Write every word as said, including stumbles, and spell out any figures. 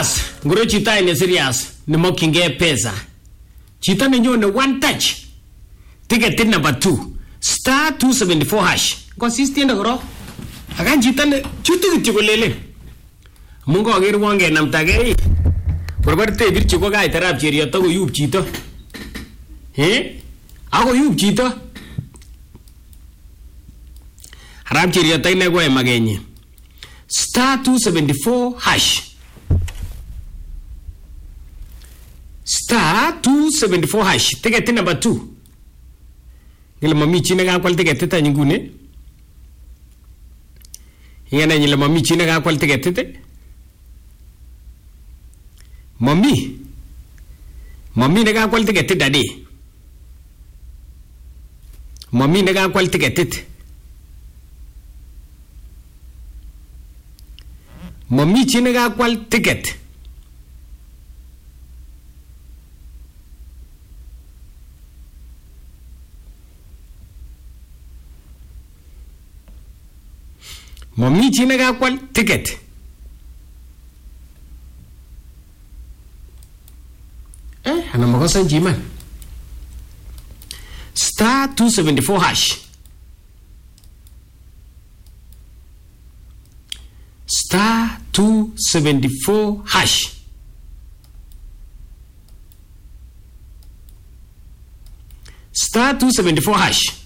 Bas, ngoro chita ine serious, ni mokinge pesa. Chita ni nyone one touch. Ticket number two, star two seventy-four hash. Consistent ngoro. Akan chita ni chutu kitiko lele. Mungo agir wange namtage. Berberte bir chiko ga itarap cheriya to yub chito. Eh? Ako yub chito. Haram cheriya to ne go magenyi. Star two seventy-four hash. Star two seventy-four hash. Ticket number two. Nila mami chine ga kwal ticket ta nyingune. Yana nila mami chine ga kwal ticket te. Mami. Mami ne ga kwal ticket te dadi. Mami ne ga kwal ticket te. Mami chine ga kwal ticket. Mami chine ga kwal ticket. Eh, ana makosa njiman. Star two seventy-four hash. Star two seventy-four hash. Star two seventy-four hash.